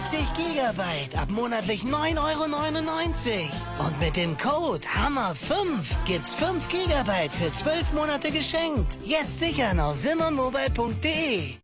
Gigabyte ab monatlich 9,99 €. Und mit dem Code HAMMER5 gibt's 5 Gigabyte für 12 Monate geschenkt. Jetzt sichern auf simonmobile.de.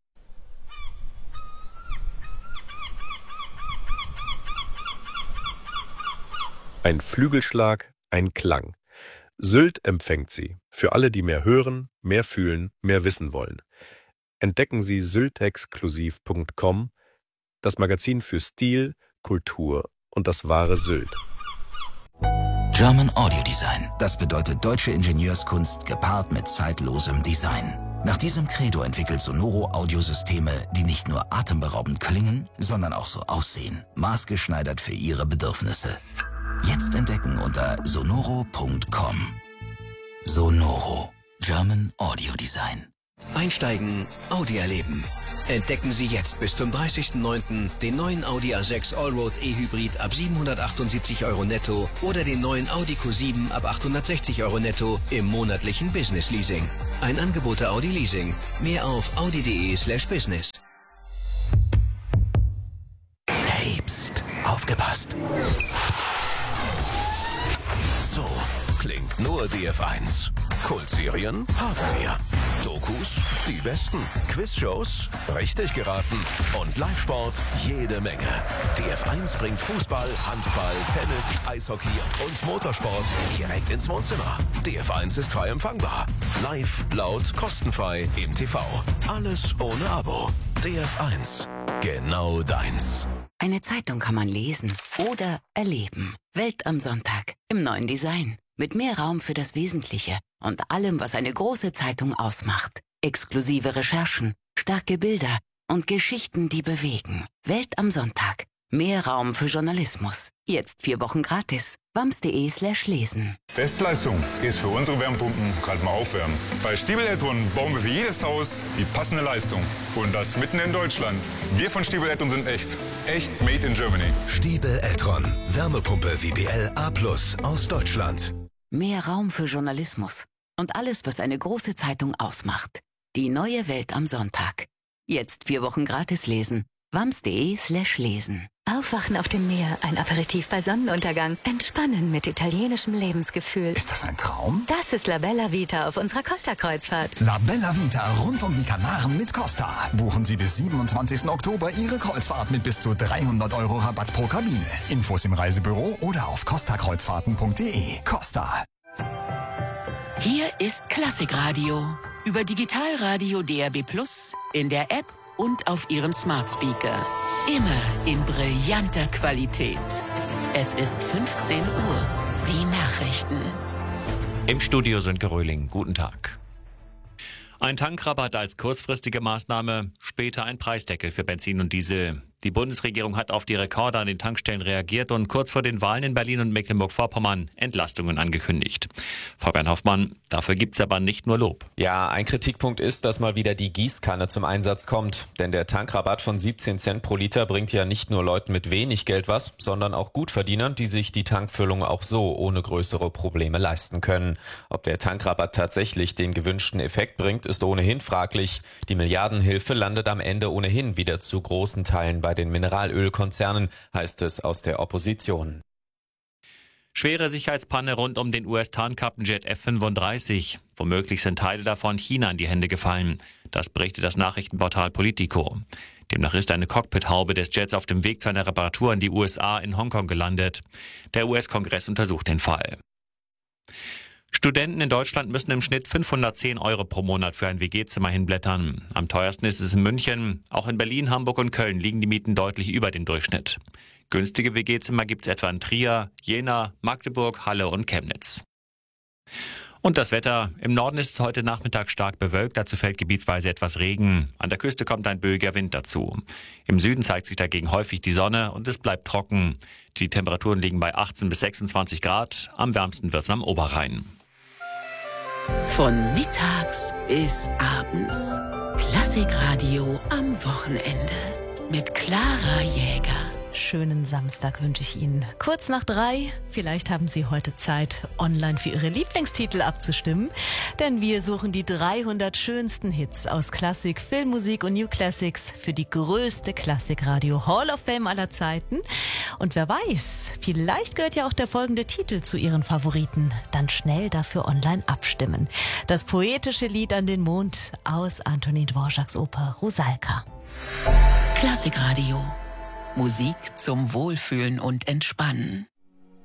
Ein Flügelschlag, ein Klang. Sylt empfängt Sie. Für alle, die mehr hören, mehr fühlen, mehr wissen wollen. Entdecken Sie syltexklusiv.com, das Magazin für Stil, Kultur und das wahre Sylt. German Audio Design. Das bedeutet deutsche Ingenieurskunst gepaart mit zeitlosem Design. Nach diesem Credo entwickelt Sonoro Audiosysteme, die nicht nur atemberaubend klingen, sondern auch so aussehen. Maßgeschneidert für Ihre Bedürfnisse. Jetzt entdecken unter sonoro.com. Sonoro. German Audio Design. Einsteigen, Audi erleben. Entdecken Sie jetzt bis zum 30.09. den neuen Audi A6 Allroad E-Hybrid ab 778 € netto oder den neuen Audi Q7 ab 860 € netto im monatlichen Business Leasing. Ein Angebot der Audi Leasing. Mehr auf audi.de/business. Hey, pst, aufgepasst. So klingt nur DF1. Kultserien haben wir. Dokus, die besten. Quizshows, richtig geraten. Und Live-Sport, jede Menge. DF1 bringt Fußball, Handball, Tennis, Eishockey und Motorsport direkt ins Wohnzimmer. DF1 ist frei empfangbar. Live, laut, kostenfrei im TV. Alles ohne Abo. DF1. Genau deins. Eine Zeitung kann man lesen oder erleben. Welt am Sonntag im neuen Design. Mit mehr Raum für das Wesentliche und allem, was eine große Zeitung ausmacht. Exklusive Recherchen, starke Bilder und Geschichten, die bewegen. Welt am Sonntag. Mehr Raum für Journalismus. Jetzt 4 Wochen gratis. wams.de/lesen. Bestleistung ist für unsere Wärmepumpen gerade mal aufwärmen. Bei Stiebel Eltron bauen wir für jedes Haus die passende Leistung. Und das mitten in Deutschland. Wir von Stiebel Eltron sind echt. Echt made in Germany. Stiebel Eltron. Wärmepumpe WBL A+ aus Deutschland. Mehr Raum für Journalismus und alles, was eine große Zeitung ausmacht. Die neue Welt am Sonntag. Jetzt 4 Wochen gratis lesen. wams.de/lesen. Aufwachen auf dem Meer, ein Aperitif bei Sonnenuntergang, entspannen mit italienischem Lebensgefühl. Ist das ein Traum? Das ist La Bella Vita auf unserer Costa-Kreuzfahrt. La Bella Vita rund um die Kanaren mit Costa. Buchen Sie bis 27. Oktober Ihre Kreuzfahrt mit bis zu 300 € Rabatt pro Kabine. Infos im Reisebüro oder auf costakreuzfahrten.de. Costa. Hier ist Klassikradio. Über Digitalradio DAB+, in der App und auf Ihrem Smart Speaker. Immer in brillanter Qualität. Es ist 15 Uhr. Die Nachrichten. Im Studio sind Geröhling. Guten Tag. Ein Tankrabatt als kurzfristige Maßnahme, später ein Preisdeckel für Benzin und Diesel. Die Bundesregierung hat auf die Rekorde an den Tankstellen reagiert und kurz vor den Wahlen in Berlin und Mecklenburg-Vorpommern Entlastungen angekündigt. Fabian Hoffmann, dafür gibt's aber nicht nur Lob. Ja, ein Kritikpunkt ist, dass mal wieder die Gießkanne zum Einsatz kommt. Denn der Tankrabatt von 17 Cent pro Liter bringt ja nicht nur Leuten mit wenig Geld was, sondern auch Gutverdienern, die sich die Tankfüllung auch so ohne größere Probleme leisten können. Ob der Tankrabatt tatsächlich den gewünschten Effekt bringt, ist ohnehin fraglich. Die Milliardenhilfe landet am Ende ohnehin wieder zu großen Teilen bei den Mineralölkonzernen, heißt es aus der Opposition. Schwere Sicherheitspanne rund um den US-Tarnkappenjet F-35. Womöglich sind Teile davon China in die Hände gefallen. Das berichtet das Nachrichtenportal Politico. Demnach ist eine Cockpithaube des Jets auf dem Weg zu einer Reparatur in die USA in Hongkong gelandet. Der US-Kongress untersucht den Fall. Studenten in Deutschland müssen im Schnitt 510 € pro Monat für ein WG-Zimmer hinblättern. Am teuersten ist es in München. Auch in Berlin, Hamburg und Köln liegen die Mieten deutlich über dem Durchschnitt. Günstige WG-Zimmer gibt es etwa in Trier, Jena, Magdeburg, Halle und Chemnitz. Und das Wetter. Im Norden ist es heute Nachmittag stark bewölkt, dazu fällt gebietsweise etwas Regen. An der Küste kommt ein böiger Wind dazu. Im Süden zeigt sich dagegen häufig die Sonne und es bleibt trocken. Die Temperaturen liegen bei 18 bis 26 Grad. Am wärmsten wird es am Oberrhein. Von mittags bis abends. Klassikradio am Wochenende. Mit Clara Jäger. schönen Samstag wünsche ich Ihnen. Kurz nach 3, vielleicht haben Sie heute Zeit, online für Ihre Lieblingstitel abzustimmen. Denn wir suchen die 300 schönsten Hits aus Klassik, Filmmusik und New Classics für die größte Klassikradio Hall of Fame aller Zeiten. Und wer weiß, vielleicht gehört ja auch der folgende Titel zu Ihren Favoriten. Dann schnell dafür online abstimmen. Das poetische Lied an den Mond aus Antonin Dvořáks Oper Rusalka. Klassikradio. Musik zum Wohlfühlen und Entspannen.